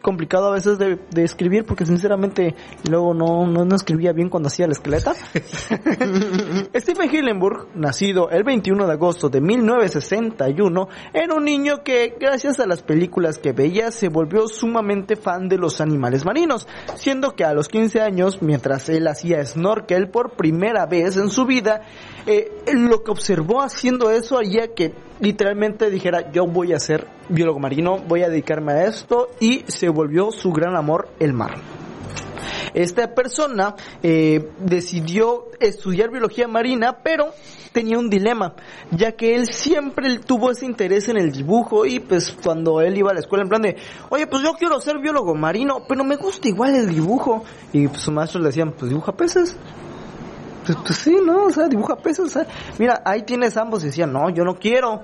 complicado a veces de escribir, porque sinceramente luego no escribía bien cuando hacía la esqueleta. Stephen Hillenburg, nacido el 21 de agosto de 1961, era un niño que, gracias a las películas que veía, se volvió sumamente fan de los animales marinos, siendo que a los 15 años, mientras él hacía snorkel por primera vez en su vida, lo que observó haciendo eso haría que literalmente dijera: yo voy a ser biólogo marino, voy a dedicarme a esto, y se volvió su gran amor el mar. Esta persona decidió estudiar biología marina, pero tenía un dilema, ya que él siempre tuvo ese interés en el dibujo, y pues cuando él iba a la escuela en plan de: oye, pues yo quiero ser biólogo marino, pero me gusta igual el dibujo, y pues sus maestros le decían: pues dibuja peces. Pues sí, ¿no? O sea, dibuja peces, o sea, mira, ahí tienes ambos. Y decía: no, yo no quiero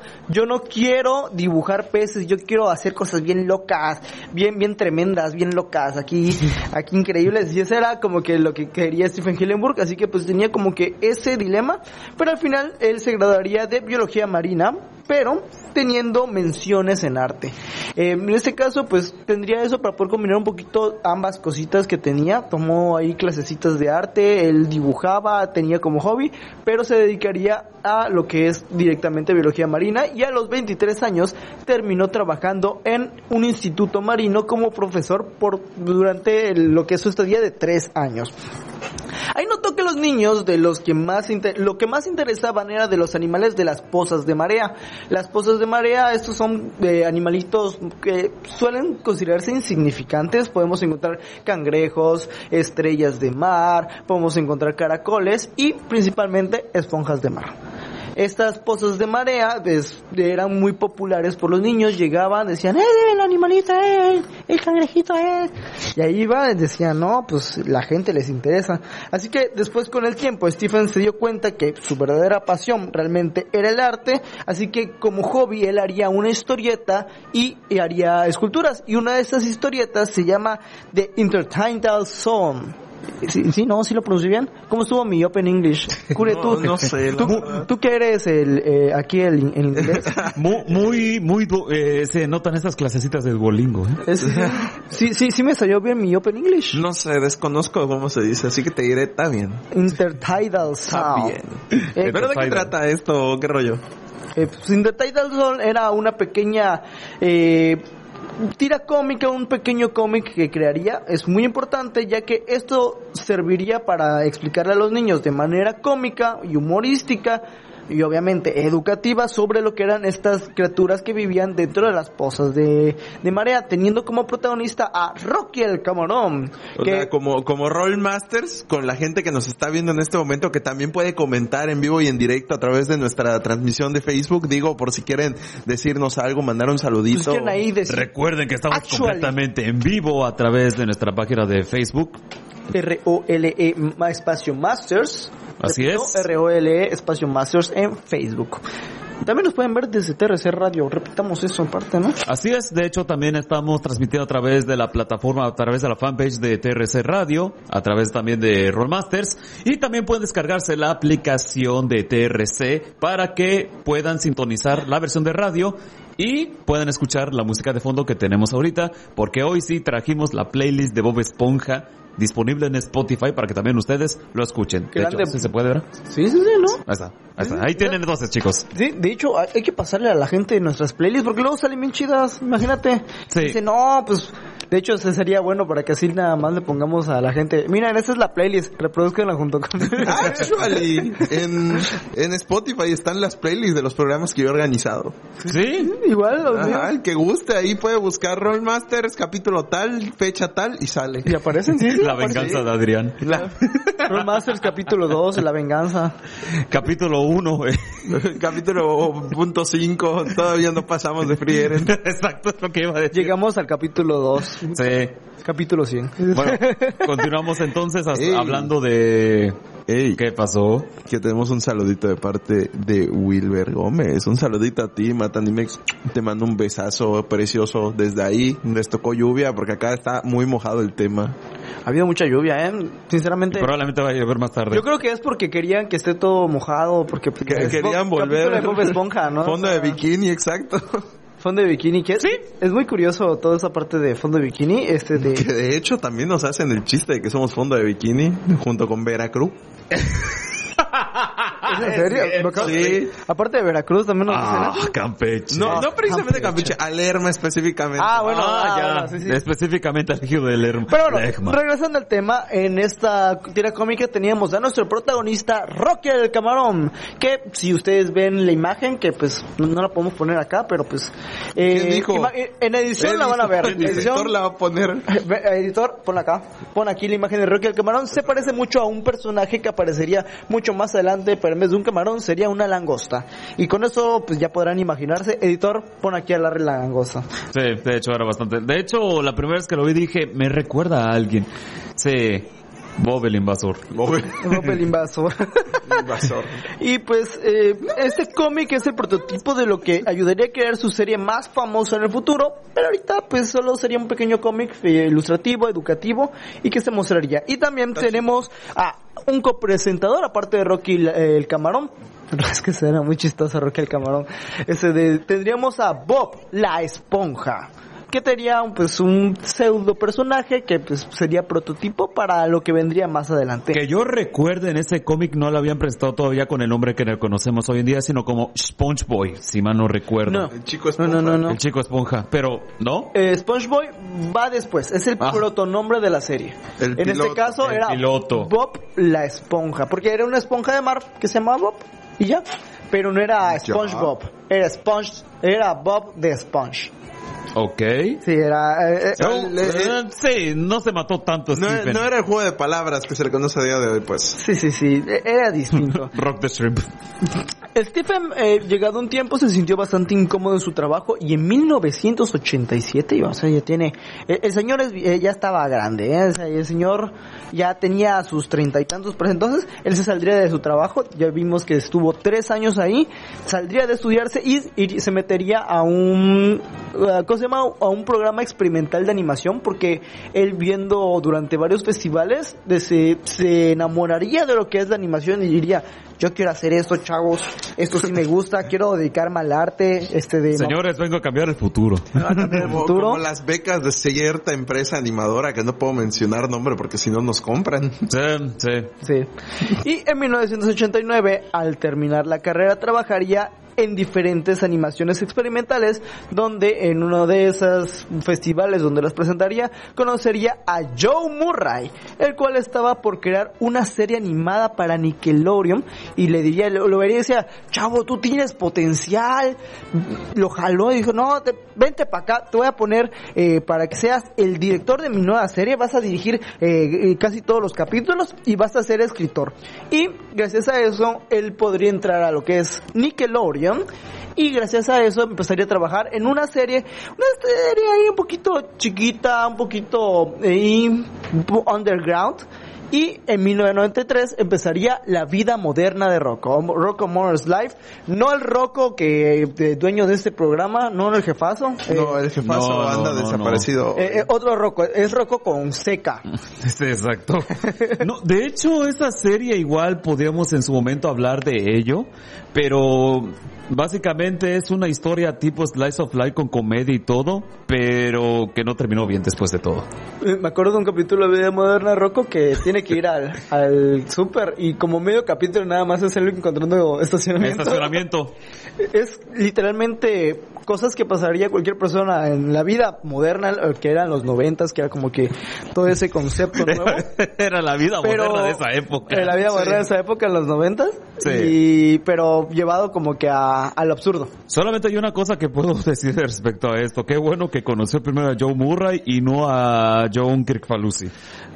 dibujar peces, yo quiero hacer cosas bien locas, bien tremendas, bien locas, aquí increíbles. Y ese era como que lo que quería Stephen Hillenburg, así que pues tenía como que ese dilema, pero al final él se graduaría de biología marina, pero teniendo menciones en arte. En este caso, pues tendría eso para poder combinar un poquito ambas cositas que tenía. Tomó ahí clasecitas de arte, él dibujaba, tenía como hobby, pero se dedicaría a lo que es directamente biología marina, y a los 23 años terminó trabajando en un instituto marino como profesor durante lo que es su estadía de 3 años. Ahí notó que los niños de lo que más interesaban era de los animales de las pozas de marea. Las pozas de marea, estos son animalitos que suelen considerarse insignificantes. Podemos encontrar cangrejos, estrellas de mar, podemos encontrar caracoles y principalmente esponjas de mar. Estas pozas de marea eran muy populares por los niños. Llegaban, decían: el animalito, el cangrejito, y ahí iba, decían: no, pues la gente les interesa. Así que después, con el tiempo, Stephen se dio cuenta que su verdadera pasión realmente era el arte, así que como hobby él haría una historieta y haría esculturas, y una de esas historietas se llama The Intertidal Zone. Sí, no, sí lo pronuncié bien. ¿Cómo estuvo mi Open English? Cure, no sé. ¿Tú qué eres aquí el inglés? Se notan esas clasecitas de Duolingo, ¿eh? Sí me salió bien mi Open English. No sé, desconozco cómo se dice, así que te diré: está bien. Intertidal Sound. Está bien. ¿Pero de qué trata esto? ¿Qué rollo? Pues Intertidal Zone era una pequeña tira cómica, un pequeño cómic que crearía. Es muy importante, ya que esto serviría para explicarle a los niños de manera cómica y humorística y obviamente educativa sobre lo que eran estas criaturas que vivían dentro de las pozas de marea, teniendo como protagonista a Rocky el Camarón. O sea, como Rollmasters, con la gente que nos está viendo en este momento, que también puede comentar en vivo y en directo a través de nuestra transmisión de Facebook. Digo, por si quieren decirnos algo, mandar un saludito. Pues ahí recuerden que estamos completamente en vivo a través de nuestra página de Facebook. ROLE espacio Masters. Así es. ROLE espacio Masters en Facebook. También nos pueden ver desde TRC Radio, repitamos eso en parte, ¿no? Así es, de hecho también estamos transmitiendo a través de la plataforma, a través de la fanpage de TRC Radio, a través también de Rollmasters, y también pueden descargarse la aplicación de TRC para que puedan sintonizar la versión de radio y puedan escuchar la música de fondo que tenemos ahorita, porque hoy sí trajimos la playlist de Bob Esponja disponible en Spotify para que también ustedes lo escuchen. De hecho, ¿sí se puede ver? Sí, ¿no? Ahí está. Ahí tienen entonces, chicos. Sí, de hecho, hay que pasarle a la gente nuestras playlists, porque luego salen bien chidas, imagínate. Sí. Dice, no, pues, de hecho, eso sería bueno para que así nada más le pongamos a la gente: miren, esa es la playlist, reproduzcanla junto con... Actually, en Spotify están las playlists de los programas que yo he organizado. ¿Sí? Igual los míos. El que guste, ahí puede buscar Rollmasters, capítulo tal, fecha tal, y sale. Y aparecen, sí. La venganza de Adrián. Rollmasters capítulo 2, la venganza. Capítulo 1, Capítulo .5, todavía no pasamos de Frieren. Exacto, es lo que iba a decir. Llegamos al capítulo 2. Sí. Capítulo 100. Bueno, continuamos entonces hablando de... ¿Qué pasó? Que tenemos un saludito de parte de Wilber Gómez. Un saludito a ti, Matanimex. Te mando un besazo precioso desde ahí. Les tocó lluvia porque acá está muy mojado el tema. Ha habido mucha lluvia, sinceramente. Y probablemente va a llover más tarde. Yo creo que es porque querían que esté todo mojado, porque querían volver. De Bob Esponja, ¿no? Fondo de bikini, exacto. Fondo de bikini, que Sí. es muy curioso toda esa parte de fondo de bikini, Que de hecho también nos hacen el chiste de que somos fondo de bikini junto con Veracruz. ¿Es en serio? Sí. Aparte de Veracruz también nos dicen eso. Campeche. No precisamente Campeche, a Lerma específicamente. Bueno, ya. bueno, sí. Específicamente al Giro de Lerma. Pero bueno, regresando al tema, en esta tira cómica teníamos a nuestro protagonista, Rocky el Camarón, que si ustedes ven la imagen, que pues no la podemos poner acá, pero pues ¿Quién dijo? En edición la van a ver. El editor la va a poner. Editor, ponla acá. Pon aquí la imagen de Rocky el Camarón. Se parece mucho a un personaje que aparecería mucho más adelante, pero en vez de un camarón sería una langosta. Y con eso pues ya podrán imaginarse. Editor, pon aquí a Larry la langosta. Sí, de hecho era bastante. De hecho, la primera vez que lo vi dije, me recuerda a alguien. Sí, Bob el Invasor. Bob el Invasor. Y pues este cómic es el prototipo de lo que ayudaría a crear su serie más famosa en el futuro, pero ahorita pues solo sería un pequeño cómic ilustrativo, educativo y que se mostraría. Y también tenemos a un copresentador aparte de Rocky el Camarón. Es que será muy chistoso Rocky el Camarón. Tendríamos a Bob la Esponja, que sería un pseudo personaje que pues sería prototipo para lo que vendría más adelante. Que yo recuerde, en ese cómic no lo habían presentado todavía con el nombre que le conocemos hoy en día, sino como SpongeBob, si mal no recuerdo. No. El chico esponja. No. El chico esponja, pero ¿no? SpongeBob va después, es el protonombre de la serie. El en piloto. este caso El era piloto. Bob la Esponja, porque era una esponja de mar que se llamaba Bob y ya. Pero no era SpongeBob, era Bob de Sponge. Ok. Sí, era... sí, no se mató tanto Stephen. No era el juego de palabras que se le conoce a día de hoy, pues. Sí, era distinto. Rock the Shrimp. Stephen, llegado un tiempo, se sintió bastante incómodo en su trabajo y en 1987, o sea, ya tiene... El señor ya estaba grande, o sea, el señor ya tenía sus 30 y tantos, pero entonces él se saldría de su trabajo, ya vimos que estuvo 3 años ahí, saldría de estudiarse y se metería a un... ¿cómo se llama? A un programa experimental de animación, porque él viendo durante varios festivales se enamoraría de lo que es la animación y diría, yo quiero hacer esto, chavos, esto sí me gusta, quiero dedicarme al arte, Señores, vengo a cambiar el futuro. Como las becas de cierta empresa animadora que no puedo mencionar nombre porque si no nos compran. Sí. Y en 1989, al terminar la carrera, trabajaría en diferentes animaciones experimentales, donde en uno de esos festivales donde las presentaría, conocería a Joe Murray, el cual estaba por crear una serie animada para Nickelodeon, y le diría, lo vería y decía, chavo, tú tienes potencial. Lo jaló y dijo, no, vente para acá, te voy a poner para que seas el director de mi nueva serie, vas a dirigir casi todos los capítulos y vas a ser escritor. Y gracias a eso, él podría entrar a lo que es Nickelodeon, y gracias a eso empezaría a trabajar en una serie ahí un poquito chiquita, un poquito underground. Y en 1993 empezaría la vida moderna de Rocco Modern's Life. No el Rocco dueño de este programa, no el jefazo. No, el jefazo anda desaparecido. Otro Rocco, es Rocco con seca. Sí, exacto. No, de hecho, esta serie igual podríamos en su momento hablar de ello, pero básicamente es una historia tipo Slice of Life con comedia y todo, pero que no terminó bien después de todo. Me acuerdo de un capítulo de vida moderna de Rocco que tiene que ir al súper y como medio capítulo nada más es él encontrando estacionamiento. Es literalmente cosas que pasaría cualquier persona en la vida moderna, que eran los 90s, que era como que todo ese concepto nuevo. Era la vida moderna de esa época. Era la vida moderna de esa época, en los 90s. Sí. Pero llevado como que al absurdo. Solamente hay una cosa que puedo decir respecto a esto. Qué bueno que conoció primero a Joe Murray y no a John Kricfalusi.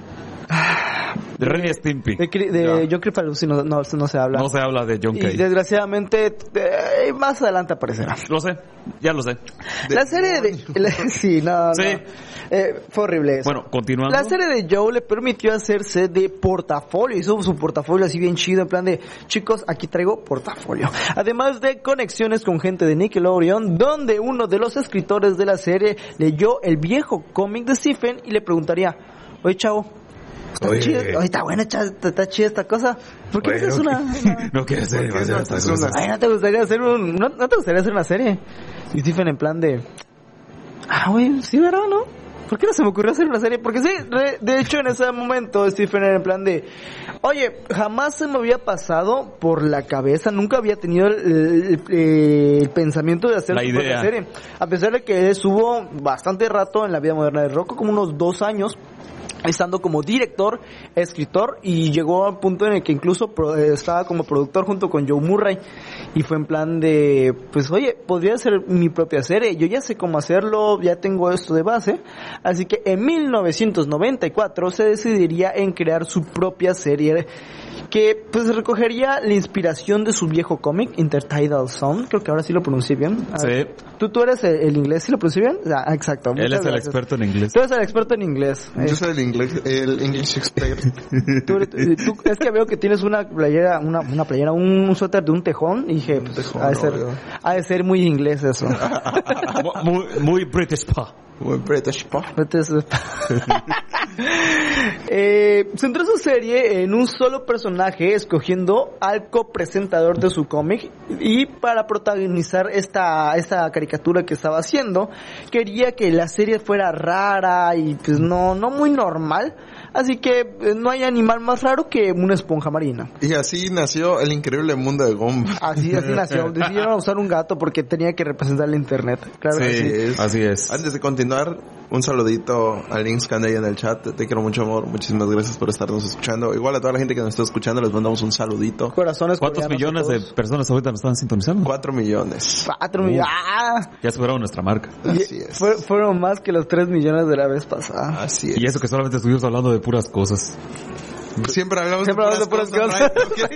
De Ren y Stimpy. De John Kricfalusi no se habla. No se habla de John Kay. Y desgraciadamente más adelante aparecerá. Lo sé, ya lo sé. La serie de... sí, no. Fue horrible eso. Bueno, continuando. La serie de Joe le permitió hacerse de portafolio. Hizo su portafolio así bien chido, en plan de, chicos, aquí traigo portafolio. Además de conexiones con gente de Nickelodeon, donde uno de los escritores de la serie leyó el viejo cómic de Stephen y le preguntaría, oye, chavo, Está chida, está buena, está chida esta cosa. ¿Por qué no haces una? No quieres hacer demasiadas cosas. Ay, ¿no te gustaría hacer no te gustaría hacer una serie? Y Stephen en plan de... güey, sí, ¿verdad, no? ¿Por qué no se me ocurrió hacer una serie? Porque sí, de hecho en ese momento Stephen era en plan de... Oye, jamás se me había pasado por la cabeza, nunca había tenido el pensamiento de hacer su propia serie. A pesar de que estuvo bastante rato en la vida moderna de Rocco, como unos 2 años, estando como director, escritor, y llegó al punto en el que incluso estaba como productor junto con Joe Murray, y fue en plan de, pues oye, podría ser mi propia serie, yo ya sé cómo hacerlo, ya tengo esto de base, así que en 1994 se decidiría en crear su propia serie, que pues recogería la inspiración de su viejo cómic, Intertidal Zone, creo que ahora sí lo pronuncié bien. Sí. ¿Tú eres el inglés, ¿sí lo pronuncié bien? Exacto. Él es el experto en inglés. Tú eres el experto en inglés. Yo soy el English expert. Tú, es que veo que tienes una playera, un suéter de un tejón, y dije, pues, ha de ser muy inglés eso. muy British pa. Muy British pa. Centró su serie en un solo personaje, escogiendo al copresentador de su cómic, y para protagonizar esta caricatura que estaba haciendo, quería que la serie fuera rara y pues no muy normal, así que no hay animal más raro que una esponja marina. Y así nació el increíble mundo de Gumball. Así nació. Decidieron usar un gato porque tenía que representar el internet. Claro, sí, así es. Antes de continuar, un saludito a Links que anda ahí en el chat. Te quiero mucho, amor. Muchísimas gracias por estarnos escuchando. Igual a toda la gente que nos está escuchando les mandamos un saludito. Corazones. ¿Cuántos millones de personas ahorita nos están sintonizando? 4 millones. 4 millones. Ya superaron nuestra marca. Así es. Fueron más que los 3 millones de la vez pasada. Así es. Y eso que solamente estuvimos hablando de puras cosas. Siempre hablamos de puras cosas.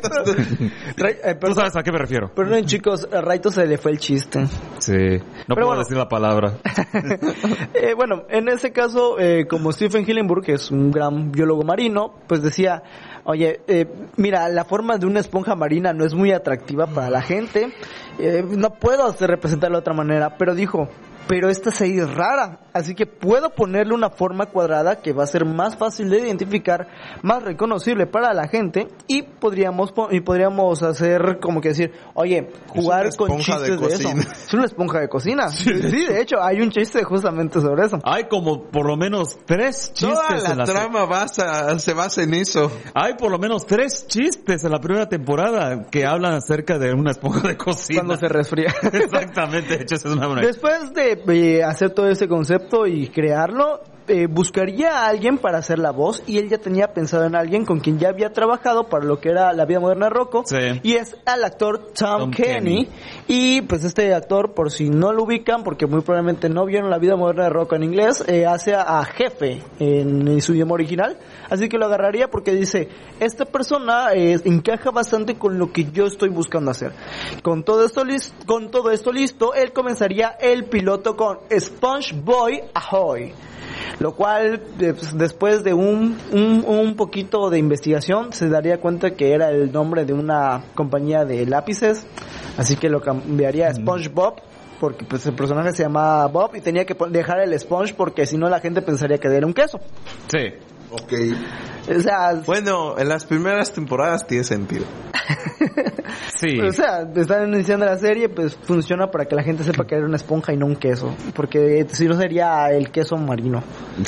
Tú sabes a qué me refiero. Perdón, chicos, a Raito se le fue el chiste. Sí, no puedo decir la palabra. Bueno, en ese caso, como Stephen Hillenburg, que es un gran biólogo marino, pues decía, oye, mira, la forma de una esponja marina no es muy atractiva para la gente, no puedo representarla de otra manera, pero dijo, pero esta serie es rara, así que puedo ponerle una forma cuadrada que va a ser más fácil de identificar, más reconocible para la gente, y podríamos hacer como que decir, oye, jugar con chistes de eso. Es una esponja de cocina. Sí, de hecho, hay un chiste justamente sobre eso. Hay como por lo menos 3 chistes. Toda la trama se basa en eso. Hay por lo menos 3 chistes en la primera temporada que hablan acerca de una esponja de cocina. Cuando se resfría. Exactamente, de hecho, esa es una buena. Después de hacer todo ese concepto y crearlo, buscaría a alguien para hacer la voz, y él ya tenía pensado en alguien con quien ya había trabajado para lo que era La vida moderna de Rocco, sí. Y es al actor Tom Kenny. Y pues este actor, por si no lo ubican, porque muy probablemente no vieron La vida moderna de Rocco en inglés, hace a Jefe en su idioma original, así que lo agarraría porque dice, esta persona encaja bastante con lo que yo estoy buscando hacer. Con todo esto listo, él comenzaría el piloto con SpongeBob Ahoy. Lo cual, después de un poquito de investigación, se daría cuenta que era el nombre de una compañía de lápices, así que lo cambiaría a SpongeBob, porque pues el personaje se llamaba Bob y tenía que dejar el Sponge porque si no la gente pensaría que era un queso. Sí. Ok. O sea, bueno, en las primeras temporadas tiene sentido. Sí. O sea, están iniciando la serie, pues funciona para que la gente sepa que era una esponja y no un queso, porque si no sería el queso marino.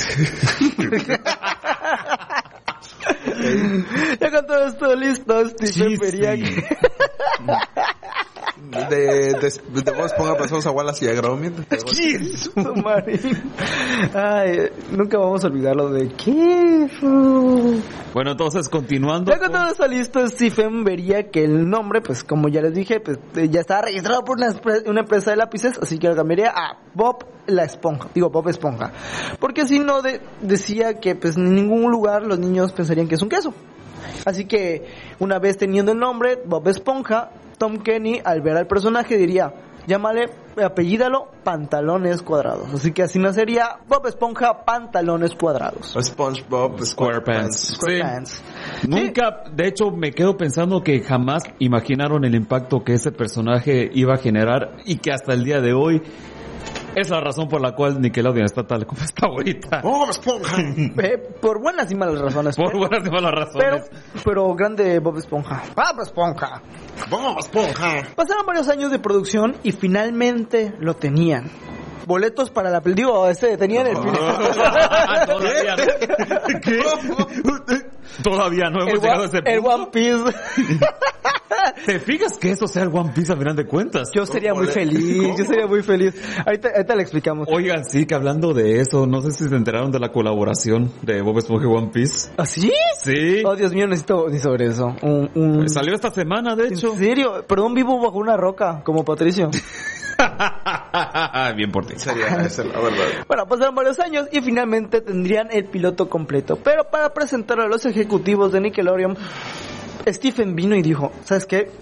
Ya con todo esto listo, Stephen vería que... De vos ponga pasamos a Wallace y a Gromit. Ay, nunca vamos a olvidarlo de queso. Bueno, entonces continuando. Ya con todo esto listo, Stephen vería que el nombre, pues como ya les dije, pues ya estaba registrado por una empresa de lápices, así que lo cambiaría a Bob la Esponja. Digo, Bob Esponja. Porque si no, decía que pues en ningún lugar los niños pensarían que es un queso. Así que una vez teniendo el nombre, Bob Esponja, Tom Kenny, al ver al personaje, diría, apellídalo Pantalones Cuadrados. Así que así nacería Bob Esponja Pantalones Cuadrados. SpongeBob SquarePants. Sí. Nunca, de hecho, me quedo pensando que jamás imaginaron el impacto que ese personaje iba a generar y que hasta el día de hoy Es la razón por la cual Nickelodeon está tal como está ahorita. ¡Bob Esponja! Por buenas y malas razones. Por buenas y malas razones. Pero grande Bob Esponja. ¡Bob Esponja! ¡Bob Esponja! Pasaron varios años de producción y finalmente lo tenían. Boletos para la película. Digo, tenían el Todavía no. ¿Qué? Todavía no hemos llegado a ese punto. El One Piece. ¿Te fijas que eso sea el One Piece a final de cuentas? Yo sería muy feliz. Yo sería muy feliz. Ahorita le explicamos. Oigan, sí, que hablando de eso, no sé si se enteraron de la colaboración de Bob Esponja y One Piece. ¿Ah, sí? Sí. Oh, Dios mío, necesito ni sobre eso. Salió esta semana, de hecho. ¿En serio? Perdón, vivo bajo una roca, como Patricio. Bien por ti. Sería esa la verdad. Bueno, pasaron varios años y finalmente tendrían el piloto completo. Pero para presentarlo a los ejecutivos de Nickelodeon, Stephen vino y dijo, ¿sabes qué?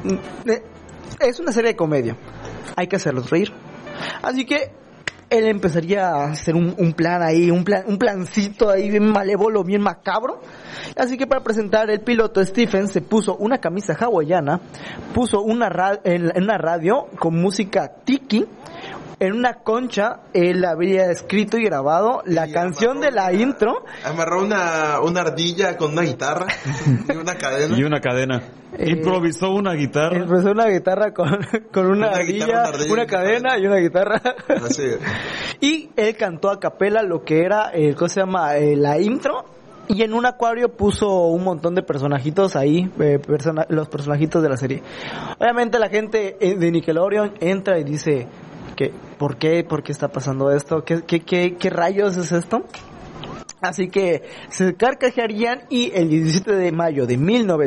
Es una serie de comedia. Hay que hacerlos reír. Así que él empezaría a hacer un plan ahí, un plancito ahí bien malévolo, bien macabro. Así que para presentar el piloto, Stephen se puso una camisa hawaiana, puso en una radio con música tiki. En una concha, él habría escrito y grabado la canción de la intro. Amarró una ardilla con una guitarra y una cadena. Y una cadena. Improvisó una guitarra. Improvisó una guitarra con una ardilla, una cadena y una guitarra. Así es. Y él cantó a capela lo que era, ¿cómo se llama? La intro. Y en un acuario puso un montón de personajitos ahí, los personajitos de la serie. Obviamente la gente de Nickelodeon entra y dice... ¿Por qué está pasando esto? ¿Qué rayos es esto? Así que se carcajearían y el 17 de mayo de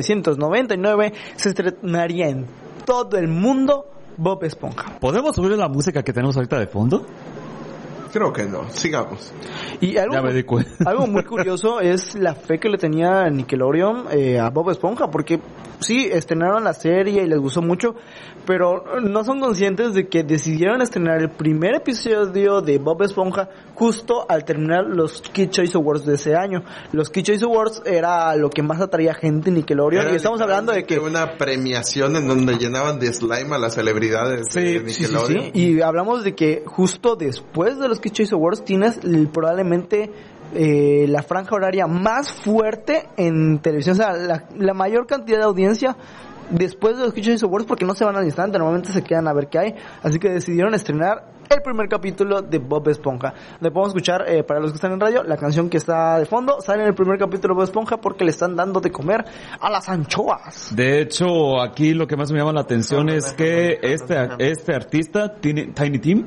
1999 se estrenaría en todo el mundo Bob Esponja. ¿Podemos subir la música que tenemos ahorita de fondo? Creo que no, sigamos. Y ya me di cuenta. Algo muy curioso es la fe que le tenía Nickelodeon a Bob Esponja, porque sí, estrenaron la serie y les gustó mucho, pero no son conscientes de que decidieron estrenar el primer episodio de Bob Esponja justo al terminar los Kid Choice Awards de ese año. Los Kid Choice Awards era lo que más atraía gente en Nickelodeon, y estamos hablando de que... una premiación en donde llenaban de slime a las celebridades de Nickelodeon. Sí. Y hablamos de que justo después de los Kid Choice Awards tienes probablemente la franja horaria más fuerte en televisión, o sea, la mayor cantidad de audiencia después de los Kid Choice Awards, porque no se van al instante, normalmente se quedan a ver qué hay, así que decidieron estrenar el primer capítulo de Bob Esponja. Le podemos escuchar, para los que están en radio, la canción que está de fondo, sale en el primer capítulo de Bob Esponja porque le están dando de comer a las anchoas. De hecho, aquí lo que más me llama la atención es que este artista, Tiny Tim,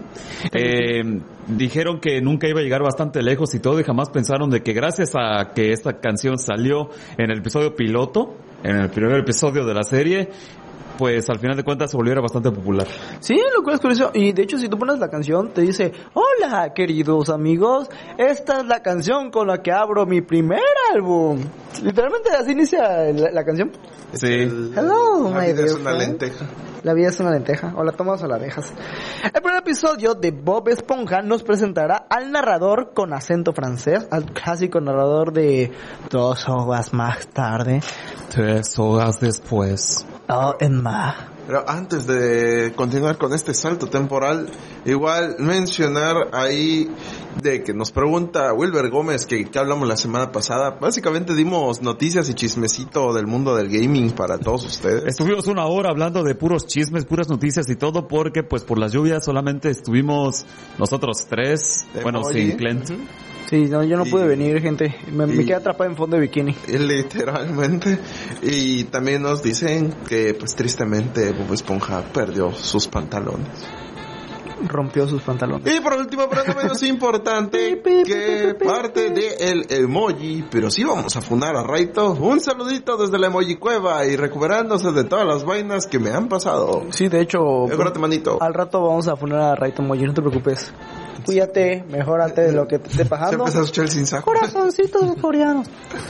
dijeron que nunca iba a llegar bastante lejos y todo, y jamás pensaron de que gracias a que esta canción salió en el episodio piloto, en el primer episodio de la serie, pues al final de cuentas se volviera bastante popular. Sí, lo cual es curioso. Y de hecho, si tú pones la canción, te dice: hola, queridos amigos, esta es la canción con la que abro mi primer álbum. Literalmente así inicia la canción. Sí. Hello, la my vida dear es una friend. lenteja. La vida es una lenteja, o la tomas o la dejas. El primer episodio de Bob Esponja nos presentará al narrador con acento francés, al clásico narrador de 2 horas más tarde. 3 horas después. Oh, en más. Pero antes de continuar con este salto temporal, igual mencionar ahí de que nos pregunta Wilber Gómez que hablamos la semana pasada. Básicamente dimos noticias y chismecito del mundo del gaming para todos ustedes. Estuvimos 1 hora hablando de puros chismes, puras noticias y todo, porque pues por las lluvias solamente estuvimos nosotros 3, bueno, sin Clint. Sí, no, yo no pude venir, gente. Me quedé atrapado en fondo de bikini. Literalmente. Y también nos dicen que, pues tristemente, Bob Esponja perdió sus pantalones. Rompió sus pantalones. Y por último, pero no menos importante, que parte del emoji, pero sí vamos a funar a Raito. Un saludito desde la emoji cueva y recuperándose de todas las vainas que me han pasado. Sí, de hecho, Mejorate, manito. Al rato vamos a funar a Raito Moji, no te preocupes. Cuídate, mejórate de lo que te esté pasando. Se empezó a escuchar el sin saco. Corazoncitos coreanos.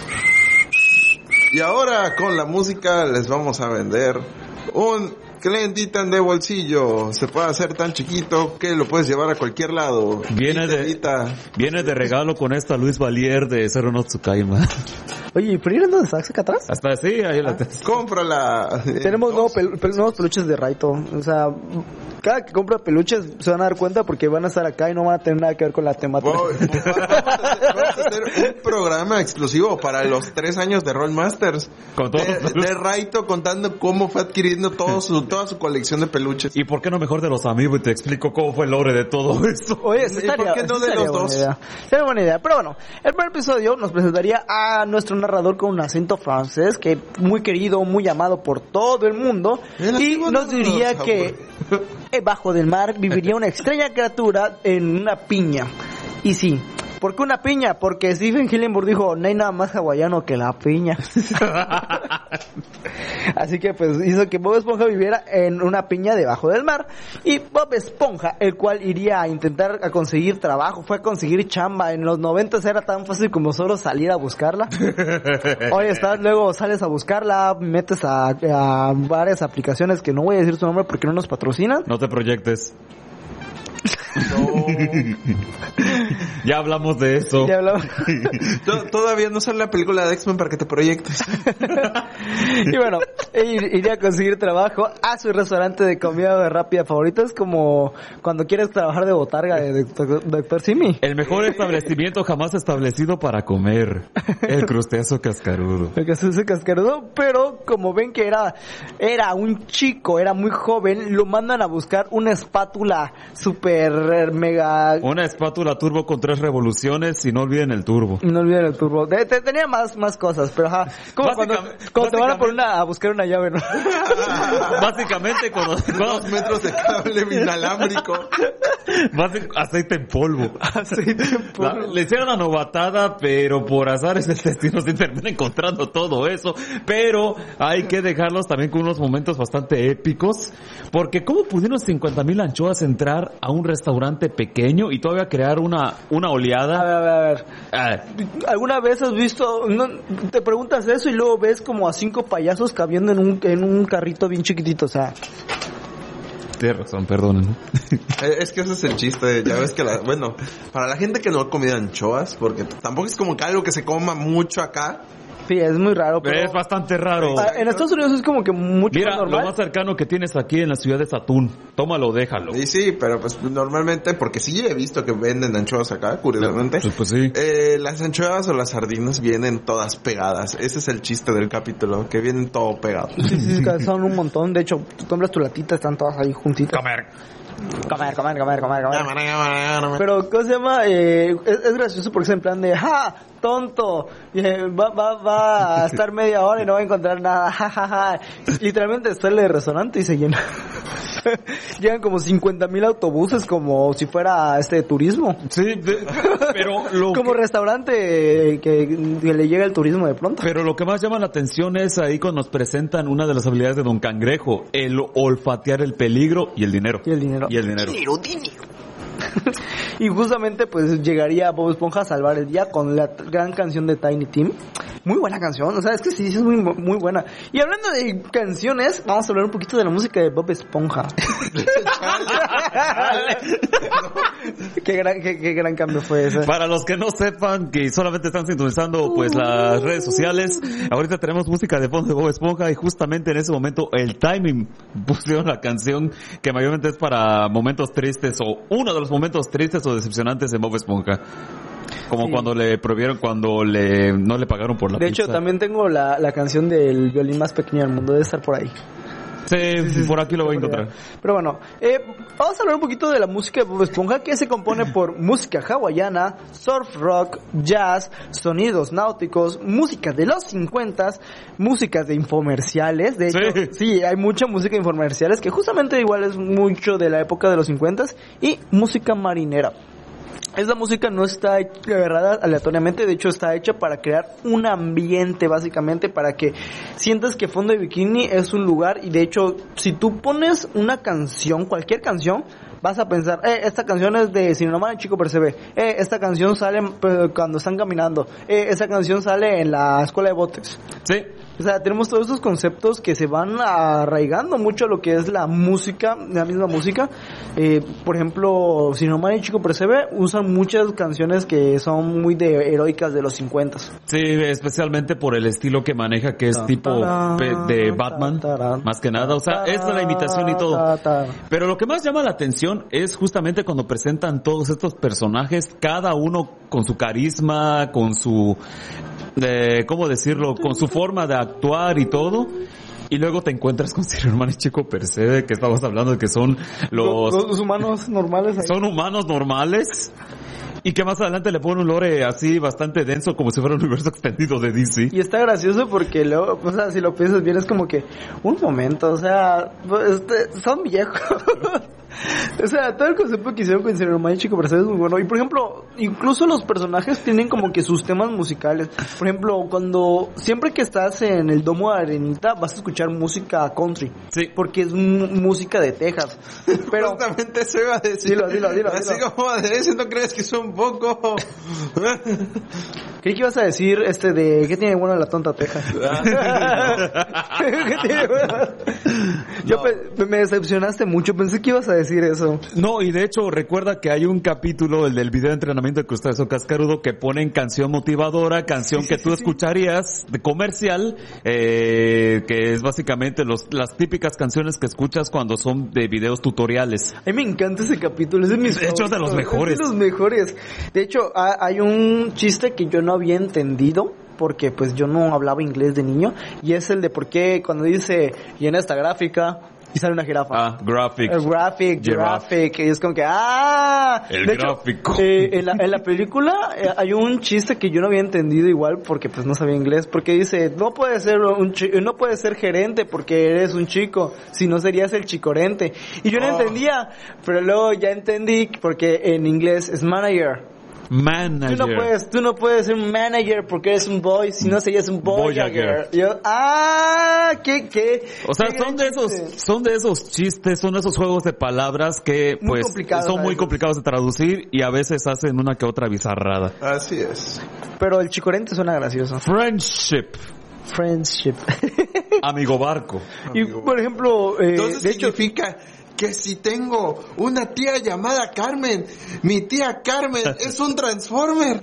Y ahora con la música les vamos a vender un Clenditan de bolsillo. Se puede hacer tan chiquito que lo puedes llevar a cualquier lado. Viene de regalo con esta Luis Valier de Zero no Tsukaima. Oye, ¿pero ir dónde está acá atrás? Hasta así, ahí la Cómprala. Tenemos nuevos peluches de Raito. O sea, cada que compra peluches se van a dar cuenta porque van a estar acá y no van a tener nada que ver con la temática. Vamos a hacer un programa exclusivo para los 3 años de Rollmasters. Con todos los peluches. De Raito contando cómo fue adquiriendo toda su colección de peluches. ¿Y por qué no mejor de los amigos? Y te explico cómo fue el lore de todo esto. Oye, ¿Y por qué no de los dos? Sería buena idea. Pero bueno, el primer episodio nos presentaría a nuestro narrador con un acento francés, que muy querido, muy amado por todo el mundo. Y nos diría que bajo del mar viviría una extraña criatura en una piña. Y sí, ¿por qué una piña? Porque Stephen Hillenburg dijo, no hay nada más hawaiano que la piña. Así que pues hizo que Bob Esponja viviera en una piña debajo del mar. Y Bob Esponja, el cual iría a intentar a conseguir trabajo, fue a conseguir chamba. En los 90 era tan fácil como solo salir a buscarla. Oye, luego sales a buscarla, metes a varias aplicaciones que no voy a decir su nombre porque no nos patrocinan. No te proyectes. No. Ya hablamos de eso. Ya hablamos. Todavía no sale la película de X-Men para que te proyectes. Y bueno, iría a conseguir trabajo a su restaurante de comida rápida favorito. Es como cuando quieres trabajar de botarga de Dr. Simi. El mejor establecimiento jamás establecido para comer. El crustáceo cascarudo. El crustáceo cascarudo, pero como ven que era un chico, era muy joven, lo mandan a buscar una espátula super mega... Una espátula turbo con 3 revoluciones y no olviden el turbo. No olviden el turbo. Tenía más cosas, pero ajá. Como cuando te van a buscar una llave, ¿no? Básicamente cuando 2 metros de cable inalámbrico. Aceite en polvo. Aceite en polvo. Le hicieron la novatada, pero por azares del destino se termina encontrando todo eso. Pero hay que dejarlos también con unos momentos bastante épicos. Porque ¿cómo pudieron 50,000 anchoas entrar a un restaurante pequeño y todavía crear una oleada? A ver. ¿Alguna vez has visto, te preguntas eso y luego ves como a 5 payasos cabiendo en un carrito bien chiquitito? O sea... Tienes razón, perdonen. Es que ese es el chiste. Ya ves que bueno, para la gente que no ha comido anchoas, porque tampoco es como que algo que se coma mucho acá. Sí, es muy raro. Pero es bastante raro. En Estados Unidos es como que mucho más normal. Lo más cercano que tienes aquí en la ciudad es atún. Tómalo, déjalo. Sí, pero pues normalmente, porque sí he visto que venden anchoas acá, curiosamente. Pues sí. Las anchoas o las sardinas vienen todas pegadas. Ese es el chiste del capítulo, que vienen todo pegado. Sí, son un montón. De hecho, tú compras tu latita, están todas ahí juntitas. Comer. Pero, ¿cómo se llama? Es gracioso porque es en plan de ¡ja! ¡Tonto! Va a estar media hora y no va a encontrar nada. ¡Ja, ja, ja! Literalmente sale de restaurante y se llena. Llegan como 50,000 autobuses como si fuera turismo. Sí, pero como restaurante que le llega el turismo de pronto. Pero lo que más llama la atención es ahí cuando nos presentan una de las habilidades de Don Cangrejo, el olfatear el peligro y el dinero. Dinero. Y justamente pues llegaría Bob Esponja a salvar el día con la gran canción de Tiny Tim. Muy buena canción, o sea, es que sí es muy, muy buena. Y hablando de canciones, vamos a hablar un poquito de la música de Bob Esponja. Qué gran cambio fue ese. Para los que no sepan, que solamente están sintonizando pues las redes sociales, ahorita tenemos música de fondo de Bob Esponja y justamente en ese momento el timing pusieron la canción que mayormente es para momentos tristes o uno de los momentos tristes o decepcionantes de Bob Esponja. Como cuando le prohibieron, no le pagaron por la pizza. De hecho, también tengo la canción del violín más pequeño del mundo, debe estar por ahí. Sí, por aquí lo voy a encontrar. Pero bueno, vamos a hablar un poquito de la música de Bob Esponja, que se compone por música hawaiana, surf rock, jazz, sonidos náuticos, música de los 50s, músicas de infomerciales. De hecho, sí, hay mucha música de infomerciales que justamente igual es mucho de la época de los 50s, y música marinera. Esta música no está agarrada aleatoriamente, de hecho está hecha para crear un ambiente, básicamente, para que sientas que Fondo de Bikini es un lugar. Y de hecho, si tú pones una canción, cualquier canción, vas a pensar, esta canción es de Sin Nomás el Chico Percebe, esta canción sale cuando están caminando, esta canción sale en la escuela de botes. Sí. O sea, tenemos todos esos conceptos que se van arraigando mucho a lo que es la música, la misma música. Por ejemplo, Cinnamon y Chico Percebe usan muchas canciones que son muy heroicas de los 50. Sí, especialmente por el estilo que maneja, que es tipo de Batman, más que nada. O sea, esta es la imitación y todo. Pero lo que más llama la atención es justamente cuando presentan todos estos personajes, cada uno con su carisma, con su... ¿cómo decirlo? Con su forma de actuar y todo. Y luego te encuentras con Sir Hermano y Chico Percebe, que estamos hablando de que son los humanos normales. Ahí. Son humanos normales. Y que más adelante le ponen un lore así bastante denso, como si fuera un universo extendido de DC. Y está gracioso porque luego, o sea, si lo piensas bien, es como que, un momento, o sea, son viejos. O sea, todo el concepto que hicieron con Sir Hermano y Chico Percebe es muy bueno. Y por ejemplo, incluso los personajes tienen como que sus temas musicales. Por ejemplo, siempre que estás en el Domo de Arenita vas a escuchar música country. Sí. Porque es música de Texas. Pero justamente eso iba a decir. Dilo. Así como de eso, ¿no crees que es un poco? Creí que ibas a decir de ¿qué tiene bueno la tonta Texas? ¿Qué tiene bueno? Yo me decepcionaste mucho, pensé que ibas a decir eso. No, y de hecho recuerda que hay un capítulo, el del video de entrenamiento de Crustáceo Cascarudo, que ponen canción motivadora, canción que tú escucharías de comercial, que es básicamente las típicas canciones que escuchas cuando son de videos tutoriales. A mí me encanta ese capítulo, es de mis favoritos. De los mejores. Es de los mejores. De hecho, hay un chiste que yo no había entendido, porque pues yo no hablaba inglés de niño, y es el de por qué cuando dice, y en esta gráfica, y sale una jirafa. Graphic. Graphic. Y es como que, el gráfico. En la película hay un chiste que yo no había entendido igual porque pues no sabía inglés. Porque dice, no puedes ser gerente porque eres un chico, si no serías el chicorente. Y yo no entendía, pero luego ya entendí porque en inglés es manager. Tú no puedes ser un manager porque eres un boy, si no serías un Voyager. Yo, ¿qué? O sea, son de esos chistes, son de esos juegos de palabras que pues son muy complicados de traducir y a veces hacen una que otra bizarrada. Así es. Pero el chicorente suena gracioso. Friendship. Amigo barco. Y por ejemplo, entonces de hecho significa que si tengo una tía llamada Carmen, mi tía Carmen es un Transformer.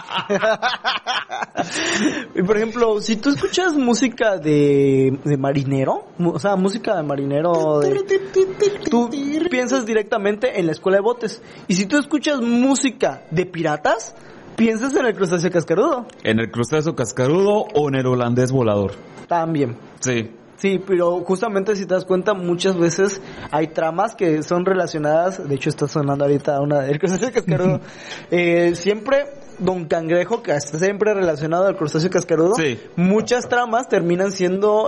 Y por ejemplo, si tú escuchas música de marinero, o sea, música de marinero, tú piensas directamente en la escuela de botes. Y si tú escuchas música de piratas, piensas en el Crustáceo Cascarudo. En el Crustáceo Cascarudo o en el Holandés Volador. También. Sí, pero justamente si te das cuenta, muchas veces hay tramas que son relacionadas, de hecho está sonando ahorita una del Crustáceo Cascarudo, siempre Don Cangrejo, que está siempre relacionado al Crustáceo Cascarudo, muchas tramas terminan siendo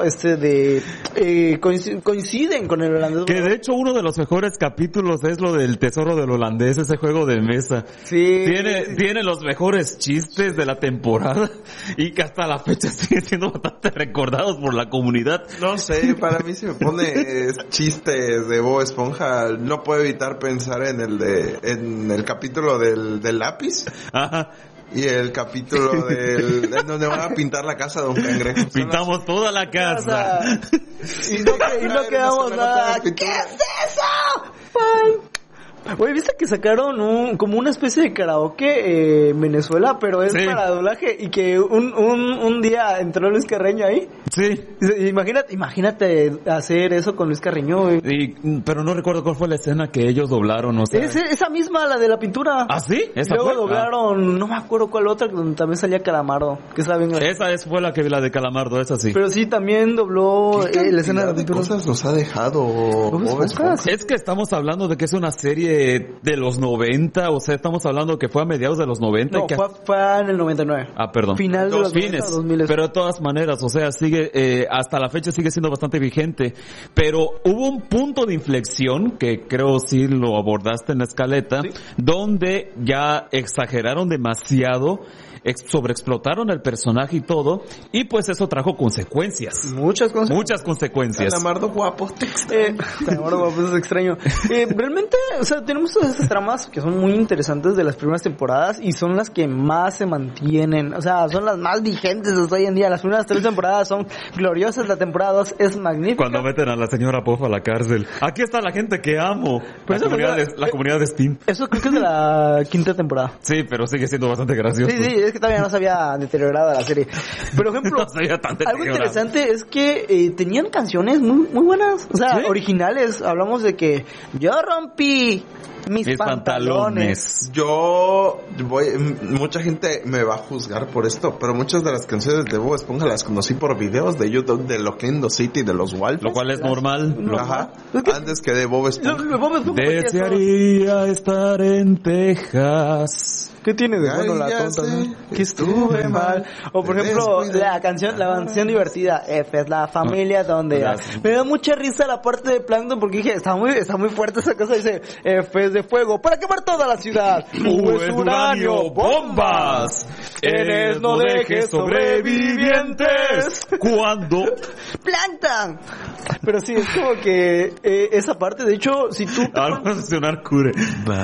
coinciden con el holandés. Que de hecho uno de los mejores capítulos es lo del Tesoro del Holandés, ese juego de mesa. Sí. Tiene los mejores chistes de la temporada y que hasta la fecha siguen siendo bastante recordados por la comunidad. No sé, para mí si me pone chistes de Bob Esponja, no puedo evitar pensar en el capítulo del lápiz. Ajá. Y el capítulo en donde van a pintar la casa de Don Cangrejo. Pintamos toda la casa. Y no quedamos nada. ¿Qué es eso? Oye, ¿viste que sacaron como una especie de karaoke en Venezuela, pero es para doblaje y que un día entró Luis Carreño ahí? Sí. Imagínate hacer eso con Luis Carreño. Pero no recuerdo cuál fue la escena que ellos doblaron, o sea. Esa misma, la de la pintura. ¿Ah, sí? ¿Esa luego fue? Doblaron, no me acuerdo cuál otra, donde también salía Calamardo, que estaba bien. Esa fue la de Calamardo, esa sí. Pero sí, también dobló la escena de la pintura. ¿Qué cosas nos ha dejado Bob Esponja? Es que estamos hablando de que es una serie de los 90, o sea, estamos hablando que fue a mediados de los 90. No, fue en el 99. Perdón. Final de los fines. 2000. Pero de todas maneras, o sea, sigue, hasta la fecha sigue siendo bastante vigente. Pero hubo un punto de inflexión, que creo sí lo abordaste en la escaleta, donde ya exageraron demasiado sobreexplotaron el personaje y todo, y pues eso trajo consecuencias. Muchas cosas. Muchas consecuencias. Calamardo guapo, te extraño. Calamardo guapo, es extraño. Realmente, o sea, tenemos todas estas tramas que son muy interesantes de las primeras temporadas y son las que más se mantienen. O sea, son las más vigentes hasta hoy en día. Las primeras 3 temporadas son gloriosas. La temporada 2 es magnífica. Cuando meten a la señora Puff a la cárcel. Aquí está la gente que amo. Pero La comunidad de Steam. Eso creo que es de la 5ª temporada. Sí, pero sigue siendo bastante gracioso. Sí, es que todavía no se había deteriorado la serie. Por ejemplo, No se había tan algo deteriorado. interesante es que tenían canciones muy buenas, o sea, ¿Sí? originales. Hablamos de que yo rompí mis pantalones. Yo mucha gente me va a juzgar por esto, pero muchas de las canciones de Bob Esponja las conocí por videos de YouTube de Loquendo City, de los Wolfes. Lo cual es normal. Ajá. Es que- Antes que de Bob Esponja. Desearía estar en Texas. ¿Qué tiene de Ay, bueno la ya tonta? sé, ¿No? Que estuve mal. O por Me ejemplo, descuidé. la canción divertida, F es la familia donde... Gracias. Me da mucha risa la parte de Plankton porque dije, está muy fuerte esa cosa. Dice, F es de fuego para quemar toda la ciudad. U es uranio, bombas. Eres no dejes sobrevivientes. ¿Cuándo? Plankton. Pero sí, es como que esa parte, de hecho, si tú... Algo a sonar cure.